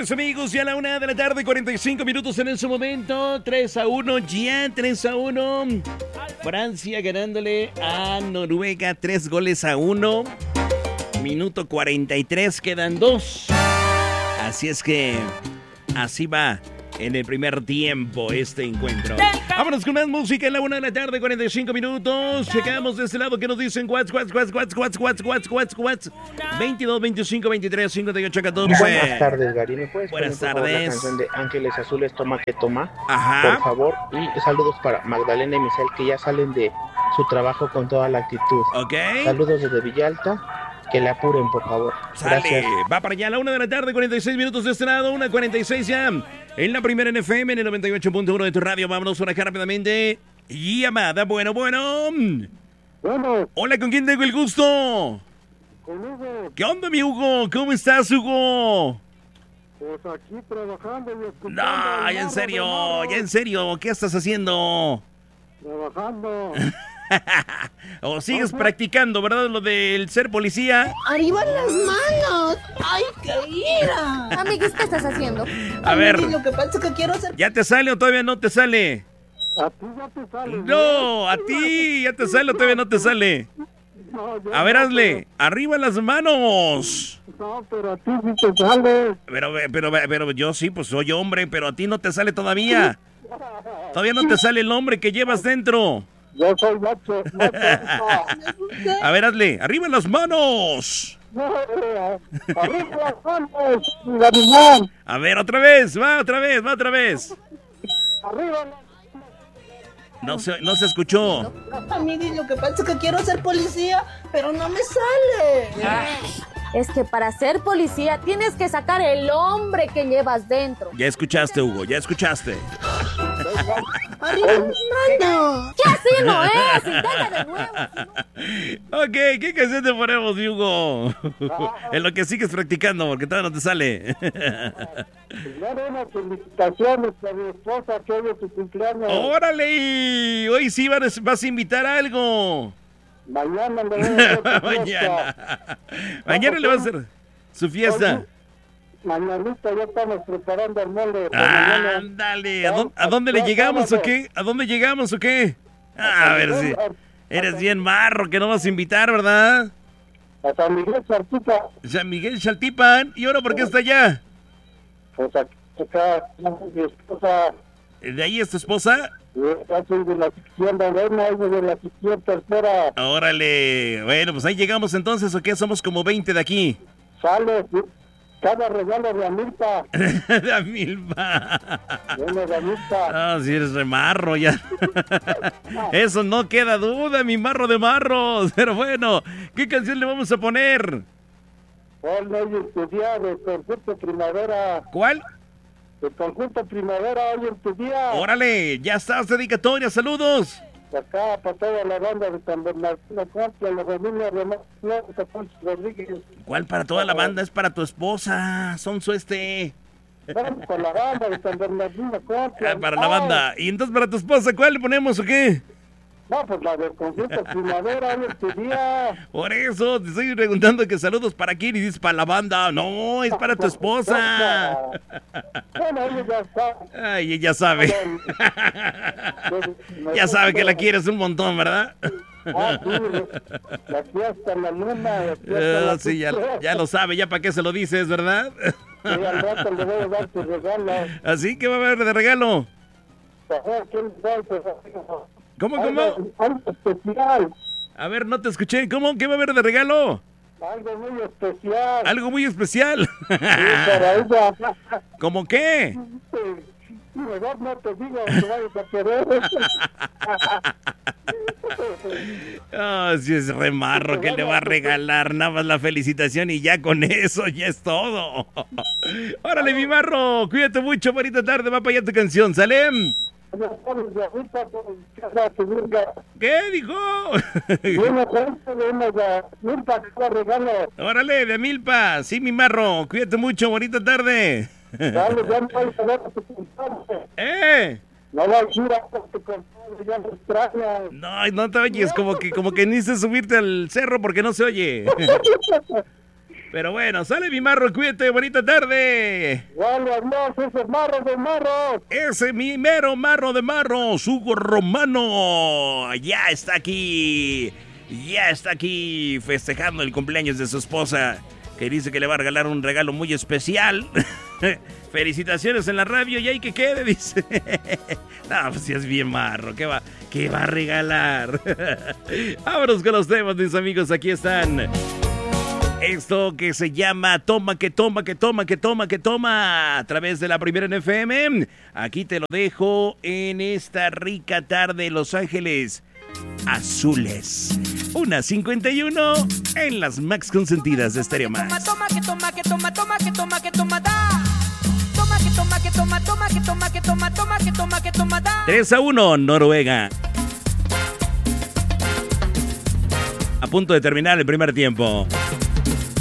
Señores amigos, ya a la 1 de la tarde, 45 minutos en ese momento. 3-1, ya 3-1. Francia ganándole a Noruega 3-1. Minuto 43, quedan 2. Así es que así va en el primer tiempo este encuentro. Vámonos con más música en la 1 de la tarde, 45 minutos. Checamos de este lado que nos dicen what's 22, 25, 23, 58, 14. Buenas tardes, Gary. ¿Me puedes Buenas poner, por favor, tardes. la canción de Ángeles Azules, Toma que Toma? Ajá. Por favor. Y saludos para Magdalena y Misael, que ya salen de su trabajo con toda la actitud. Ok. Saludos desde Villalta. Que la apuren, por favor. Sale, Gracias. va para allá a la 1 de la tarde, 46 minutos de este lado, 1:46 ya. En la primera en FM, en el 98.1 de tu radio. Vámonos por acá rápidamente. Llamada, bueno. Bueno, Hola, ¿con quién tengo el gusto? con Hugo, ¿Qué onda, mi Hugo? ¿Cómo estás, Hugo? pues aquí trabajando y escuchando. No, el ya en marro serio, de marro. ya en serio. ¿Qué estás haciendo? Trabajando. ¿O sigues practicando, verdad, lo del ser policía? ¡Arriba las manos! ¡Ay, qué ira! Amiguis, ¿qué estás haciendo? A ver, Amiguis, lo que pasa es que quiero hacer... ¿ya te sale o todavía no te sale? A ti ya te sale. No, a ti, ¿ya te sale o todavía no te sale? No, yo A ver, no, hazle, arriba las manos. No, pero a ti sí te sale. Pero yo sí, pues soy hombre, pero a ti no te sale todavía. Todavía no te sale el hombre que llevas dentro. Yo soy macho. A ver, hazle, arriba las manos. Arriba las manos, Garimán. A ver, otra vez, va otra vez. Arriba No se escuchó. Amiguis, lo que pasa es que quiero ser policía, pero no me sale. Es que para ser policía tienes que sacar el hombre que llevas dentro. Ya escuchaste, Hugo, ya escuchaste. ¡Arriba las manos! ¡Que así no es! ¡Intenta de nuevo! Ok, ¿qué canción te ponemos, Hugo? En lo que sigues practicando, porque todavía no te sale. Primero unas felicitaciones a mi esposa que hoy es su cumpleaños. ¡Órale! Hoy sí vas a invitar algo. Mañana le voy a hacer su fiesta. Mañana le va a hacer su fiesta. Mañanita ya estamos preparando el mole. Mañana. Ándale, ¿a dónde le llegamos o qué? ¿A dónde llegamos o qué? A ver si eres bien marro que no vas a invitar, ¿verdad? A San Miguel Chartita. San Miguel Chaltipan. ¿Y ahora por qué está allá? Pues acá mi esposa. ¿De ahí es tu esposa? Yo soy de la sección de arena, ella de la sección tercera. Órale. Bueno, pues ahí llegamos entonces, ¿o qué? Somos como 20 de aquí. Sale cada regalo de Amilpa. De Amilpa. Viene de Amilpa. Ah, si eres remarro ya. Eso no queda duda, mi marro de marros. Pero bueno, ¿qué canción le vamos a poner? Hoy en tu día de Conjunto Primavera. ¿Cuál? De Conjunto Primavera, hoy en tu día. Órale, ya estás, dedicatoria, saludos. Acá para toda la banda de San Bernardino Contra, la familia de Ponce Rodríguez. ¿Cuál para toda la banda? Es para tu esposa, Sonso Vamos con la banda de San Bernardino Contra. para la banda. ¿Y entonces para tu esposa cuál le ponemos o qué? No, pues la de Conjunto Primavera, hoy en tu día. Por eso te estoy preguntando que saludos para quién y dices para la banda. No, es para tu esposa. Bueno, ella ya está. Ay, ella sabe. Ya sabe que la quieres un montón, ¿verdad? Ah, sí, la fiesta en la luna. La fiesta en la Sí, ya lo sabe, ya para qué se lo dices, ¿verdad? Sí, al rato le voy a dar tu regalo. Así que va a haber de regalo. ¿Quién da tu regalo? ¿Cómo? Algo especial. A ver, no te escuché. ¿Cómo? ¿Qué va a haber de regalo? Algo muy especial. Algo muy especial. Sí, para ella. ¿Cómo qué? Mejor no te digo que vayas a querer. Si es remarro que le va a regalar nada más la felicitación y ya con eso ya es todo. Órale, mi marro, cuídate mucho, bonita tarde, va para allá tu canción, ¿sale? ¿Qué dijo? Órale, de Milpa, sí, mi marro, cuídate mucho, bonita tarde. Dale, ya no vais a ver a tu compadre. No va a ir a tu compadre, ya lo extrañas. No te oyes, como que necesitas subirte al cerro porque no se oye. Pero bueno, sale mi Marro, cuídate, bonita tarde. Vale, adiós, ese es Marro de Marros. Ese mi mero Marro de Marros, Hugo Romano. Ya está aquí festejando el cumpleaños de su esposa, que dice que le va a regalar un regalo muy especial. Felicitaciones en la radio y ahí que quede, dice. No, pues si es bien Marro, ¿qué va a regalar? Vámonos con los temas, mis amigos, aquí están. Esto que se llama Toma, que toma, que toma, que toma, que toma, a través de la Primera en FM. Aquí te lo dejo en esta rica tarde, Los Ángeles Azules. 1:51 en las Max Consentidas de Stereo Max. Toma, que toma, que toma, toma, que toma, que toma, da. Toma, que toma, que toma, toma, que toma, que toma, toma, que toma, que toma, da. 3-1, Noruega. A punto de terminar el primer tiempo.